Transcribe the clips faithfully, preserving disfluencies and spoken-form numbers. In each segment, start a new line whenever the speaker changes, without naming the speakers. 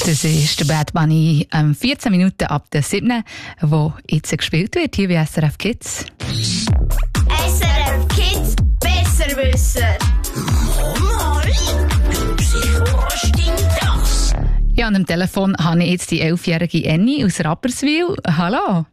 Das ist der Bad Bunny ähm, vierzehn Minuten ab der sieben, wo jetzt gespielt wird, hier bei S R F Kids.
S R F Kids besser wissen. Mama, sicher stimmt das.
Ja, an dem Telefon habe ich jetzt die elfjährige Annie aus Rapperswil. Hallo.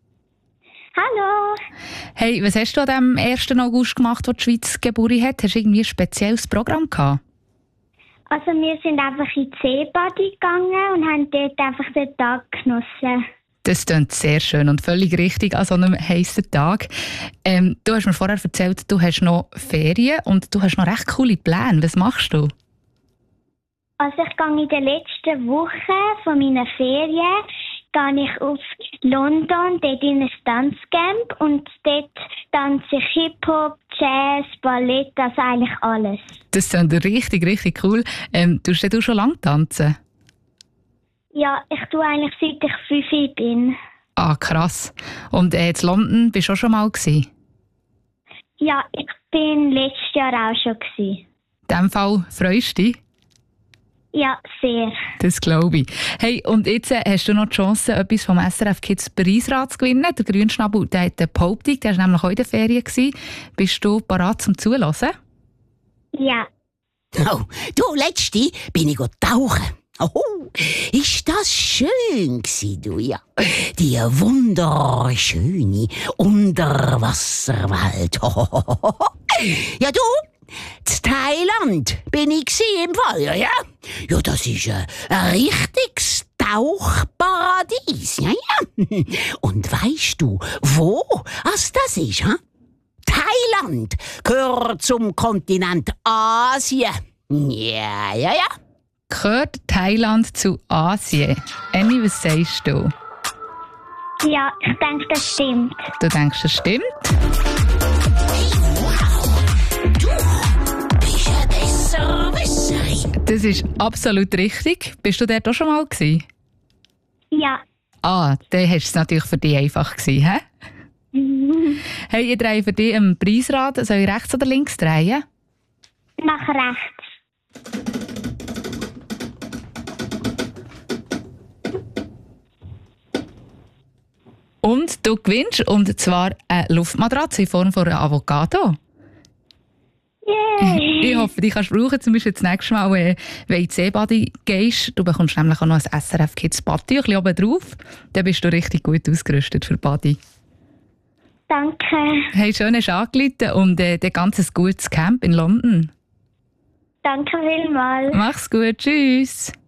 Hallo.
Hey, was hast du an dem ersten August gemacht, wo die Schweiz Geburt hat? Hast du irgendwie ein spezielles Programm gehabt?
Also wir sind einfach in die Seebody gegangen und haben dort einfach den Tag genossen.
Das klingt sehr schön und völlig richtig an so einem heissen Tag. Ähm, du hast mir vorher erzählt, du hast noch Ferien und du hast noch recht coole Pläne. Was machst du?
Also ich gehe in der letzten Woche von meinen Ferien gehe ich auf London, dort in ein Tanzcamp und dort tanze ich Hip-Hop, Jazz, Ballett, also eigentlich alles.
Das klingt richtig, richtig cool. Ähm, tust du schon lange tanzen?
Ja, ich tue eigentlich seit ich fünf bin.
Ah, krass. Und äh, in London bist du auch schon mal gewesen?
Ja, ich bin letztes Jahr auch schon gewesen.
In diesem Fall freust du dich?
Ja, sehr.
Das glaube ich. Hey, und jetzt äh, hast du noch die Chance, etwas vom S R F Kids Preisrat zu gewinnen. Der Grünschnabel, der hat eine Behauptung, der war nämlich auch in den Ferien gewesen. Bist du bereit zum Zuhören?
Ja.
Oh, du, letzte bin ich tauchen. Oh, ist das schön gsi, du, ja. Die wunderschöne Unterwasserwelt. Ja, du, in Thailand bin ich gsi im Fall, ja, ja. Ja, das ist ein, ein richtiges Tauchparadies, ja, ja. Und weißt du, wo as das ist, ha? Thailand gehört zum Kontinent Asien. Ja, ja, ja.
Gehört Thailand zu Asien? Annie, was sagst du?
Ja, ich denke, das stimmt.
Du denkst, das stimmt?
Du bist ein Besserwisserin.
Das ist absolut richtig. Bist du dort auch schon mal gewesen?
Ja.
Ah, dann hast es natürlich für dich einfach gewesen, hä? Hey, ich drehe für dich im Preisrad. Soll ich rechts oder links drehen?
Nach rechts.
Und du gewinnst, und zwar eine Luftmatratze in Form von einer Avocado.
Yay!
Ich hoffe, die kannst du brauchen, zum Beispiel das nächste Mal, wenn du in die Seebady gehst. Du bekommst nämlich auch noch ein S R F Kids Body, ein bisschen oben drauf. Dann bist du richtig gut ausgerüstet für Body.
Danke.
Hey, schön hast du angerufen und äh, ein ganz gutes Camp in London.
Danke vielmals.
Mach's gut, tschüss.